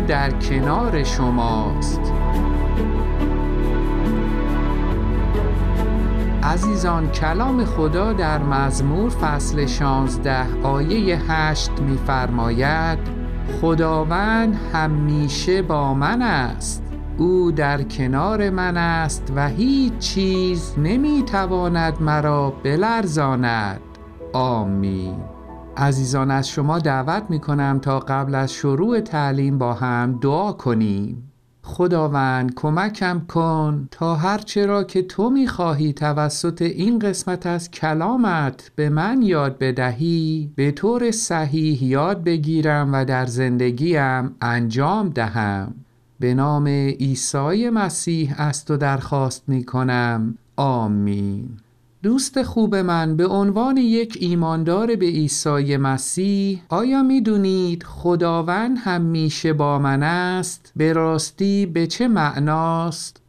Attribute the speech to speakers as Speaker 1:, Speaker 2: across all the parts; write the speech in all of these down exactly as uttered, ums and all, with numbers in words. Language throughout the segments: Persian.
Speaker 1: در کنار شماست. عزیزان، کلام خدا در مزمور فصل شانزده آیه هشت می‌فرماید: خداوند همیشه با من است، او در کنار من است و هیچ چیز نمی‌تواند مرا بلرزاند. آمین. عزیزان، از شما دعوت می‌کنم تا قبل از شروع تعلیم با هم دعا کنیم. خداوند، کمکم کن تا هرچه را که تو می‌خواهی توسط این قسمت از کلامت به من یاد بدهی به طور صحیح یاد بگیرم و در زندگیم انجام دهم. به نام عیسی مسیح از تو درخواست می‌کنم. آمین. دوست خوب من، به عنوان یک ایماندار به عیسی مسیح، آیا می‌دونید خداوند همیشه با من است به راستی به چه معناست؟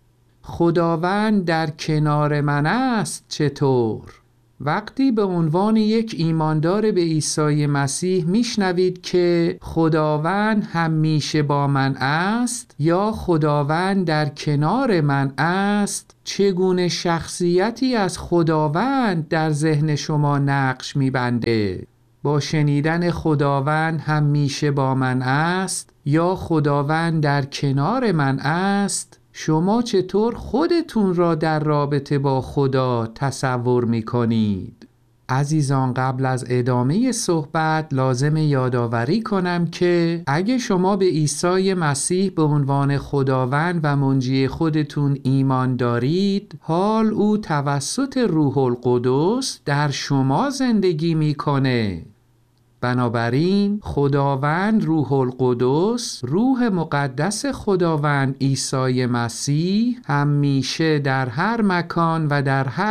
Speaker 1: خداوند در کنار من است چطور؟ وقتی به عنوان یک ایماندار به عیسی مسیح میشنوید که خداوند همیشه با من است یا خداوند در کنار من است، چگونه شخصیتی از خداوند در ذهن شما نقش میبنده؟ با شنیدن خداوند همیشه با من است یا خداوند در کنار من است، شما چطور خودتون را در رابطه با خدا تصور می‌کنید؟ عزیزان، قبل از ادامه صحبت لازم یادآوری کنم که اگه شما به عیسی مسیح به عنوان خداوند و منجی خودتون ایمان دارید، حال او توسط روح القدس در شما زندگی می‌کنه. بنابراین خداوند روح القدس، روح مقدس خداوند عیسی مسیح، همیشه در هر مکان و در هر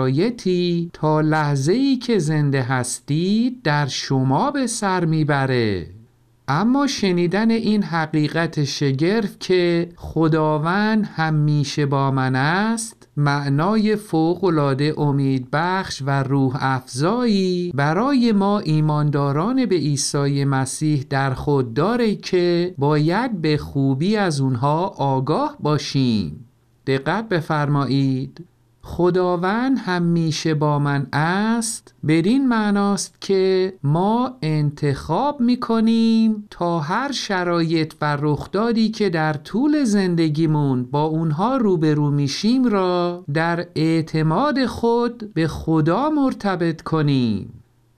Speaker 1: شرایطی تا لحظه‌ای که زنده هستید در شما به سر میبره. اما شنیدن این حقیقت شگرف که خداوند همیشه با من است، معنای فوق‌العاده امیدبخش و روح افزایی برای ما ایمانداران به عیسی مسیح در خود داره که باید به خوبی از اونها آگاه باشیم. دقت بفرمایید. خداوند همیشه با من است بدین معناست که ما انتخاب میکنیم تا هر شرایط و رخدادی که در طول زندگیمون با اونها روبرو میشیم را در اعتماد خود به خدا مرتبط کنیم.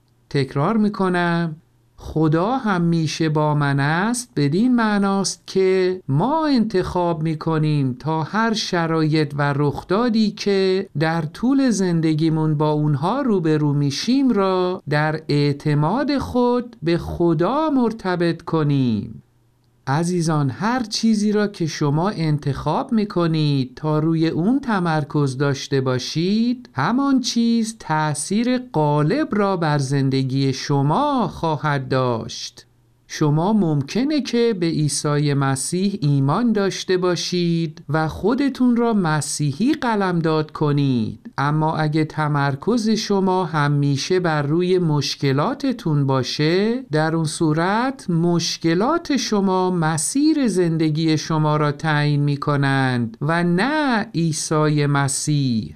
Speaker 1: تکرار میکنم، خدا همیشه با من است بدین معناست که ما انتخاب میکنیم تا هر شرایط و رخدادی که در طول زندگیمون با اونها روبرو میشیم را در اعتماد خود به خدا مرتبط کنیم. عزیزان، هر چیزی را که شما انتخاب میکنید تا روی اون تمرکز داشته باشید، همان چیز تأثیر غالب را بر زندگی شما خواهد داشت. شما ممکنه که به عیسی مسیح ایمان داشته باشید و خودتون را مسیحی قلمداد کنید، اما اگه تمرکز شما همیشه بر روی مشکلاتتون باشه، در اون صورت مشکلات شما مسیر زندگی شما را تعیین می‌کنند و نه عیسی مسیح.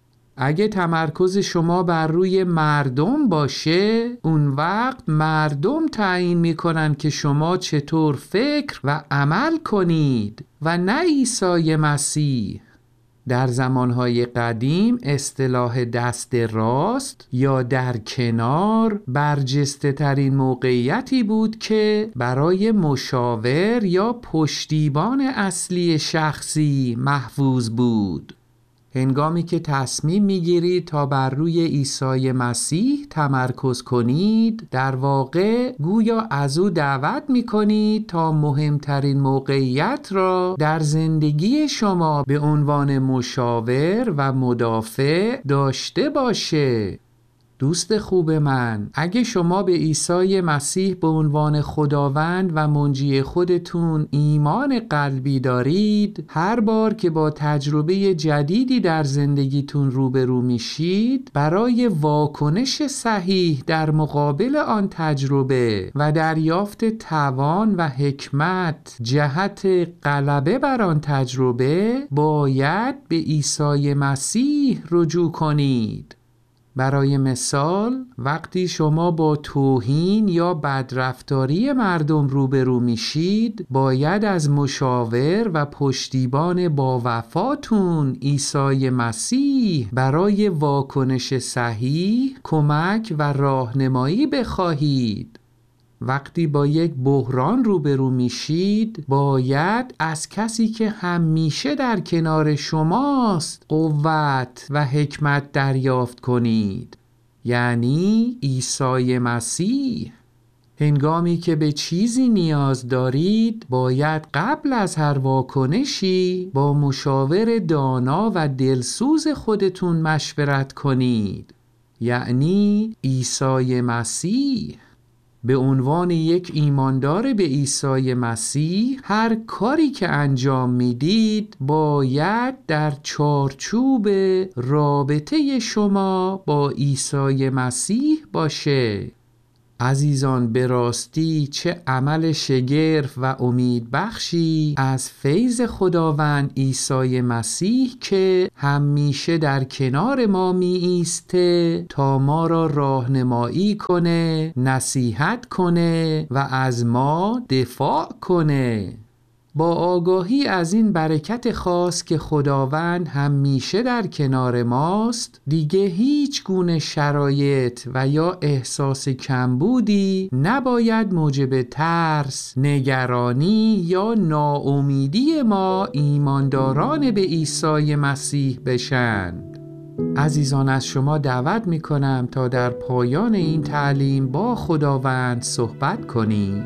Speaker 1: اگه تمرکز شما بر روی مردم باشه، اون وقت مردم تعیین میکنن که شما چطور فکر و عمل کنید و نه عیسی مسیح. در زمانهای قدیم اصطلاح دست راست یا در کنار برجسته ترین موقعیتی بود که برای مشاور یا پشتیبان اصلی شخصی محفوظ بود. هنگامی که تصمیم میگیرید تا بر روی عیسی مسیح تمرکز کنید، در واقع گویا از او دعوت میکنید تا مهمترین موقعیت را در زندگی شما به عنوان مشاور و مدافع داشته باشه. دوست خوب من، اگه شما به عیسی مسیح به عنوان خداوند و منجی خودتون ایمان قلبی دارید، هر بار که با تجربه جدیدی در زندگیتون روبرو میشید، برای واکنش صحیح در مقابل آن تجربه و دریافت توان و حکمت جهت غلبه بر آن تجربه، باید به عیسی مسیح رجوع کنید. برای مثال، وقتی شما با توهین یا بدرفتاری مردم روبرو میشید، باید از مشاور و پشتیبان با وفاتون عیسی مسیح برای واکنش صحیح کمک و راهنمایی بخواهید. وقتی با یک بحران روبرو میشید، باید از کسی که همیشه در کنار شماست قوت و حکمت دریافت کنید، یعنی عیسی مسیح. هنگامی که به چیزی نیاز دارید، باید قبل از هر واکنشی با مشاور دانا و دلسوز خودتون مشورت کنید، یعنی عیسی مسیح. به عنوان یک ایماندار به عیسی مسیح، هر کاری که انجام میدید باید در چارچوب رابطه شما با عیسی مسیح باشه. عزیزان، به راستی چه عمل شگرف و امید بخشی از فیض خداوند عیسی مسیح که همیشه در کنار ما می ایسته تا ما را راهنمایی کنه، نصیحت کنه و از ما دفاع کنه. با آگاهی از این برکت خاص که خداوند همیشه در کنار ماست، دیگه هیچ گونه شرایط و یا احساس کمبودی نباید موجب ترس، نگرانی یا ناامیدی ما ایمانداران به عیسی مسیح بشند. عزیزان، از شما دعوت می کنم تا در پایان این تعلیم با خداوند صحبت کنیم.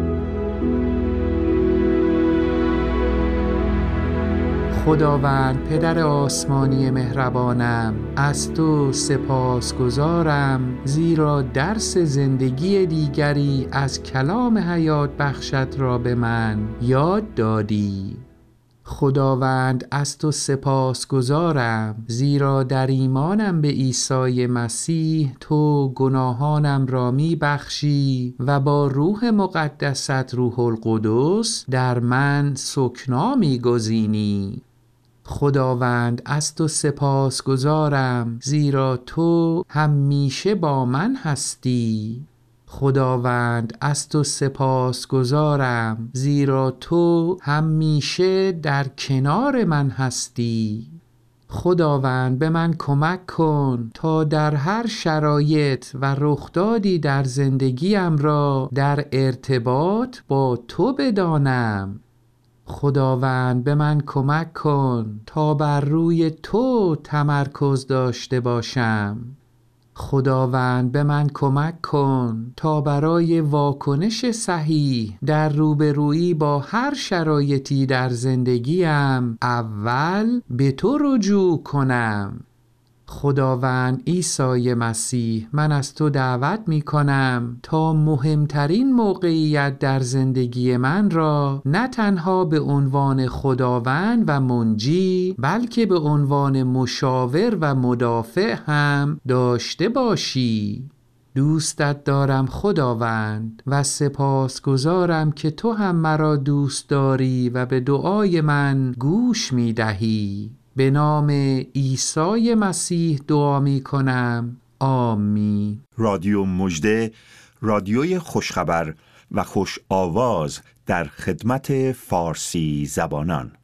Speaker 1: خداوند پدر آسمانی مهربانم، از تو سپاسگزارم، زیرا درس زندگی دیگری از کلام حیات بخشت را به من یاد دادی. خداوند از تو سپاسگزارم، زیرا در ایمانم به عیسی مسیح تو گناهانم را می بخشی و با روح مقدست روح القدس در من سکنا می گزینی. خداوند از تو سپاسگزارم، زیرا تو همیشه با من هستی. خداوند از تو سپاسگزارم، زیرا تو همیشه در کنار من هستی. خداوند به من کمک کن تا در هر شرایط و رخدادی در زندگیم را در ارتباط با تو بدانم. خداوند به من کمک کن تا بر روی تو تمرکز داشته باشم. خداوند به من کمک کن تا برای واکنش صحیح در روبرویی با هر شرایطی در زندگیم اول به تو رجوع کنم. خداوند عیسی مسیح، من از تو دعوت می کنم تا مهمترین موقعیت در زندگی من را نه تنها به عنوان خداوند و منجی، بلکه به عنوان مشاور و مدافع هم داشته باشی. دوستت دارم خداوند و سپاسگزارم که تو هم مرا دوست داری و به دعای من گوش می دهی. به نام عیسی مسیح دعا می کنم. آمین.
Speaker 2: رادیو مژده، رادیوی خوشخبر و خوش آواز در خدمت فارسی زبانان.